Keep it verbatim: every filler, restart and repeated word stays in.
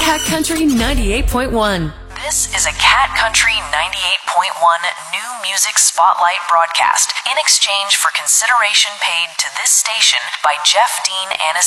Cat Country ninety-eight point one. This is a Cat Country ninety-eight point one new music spotlight broadcast in exchange for consideration paid to this station by Jeff Dean Annis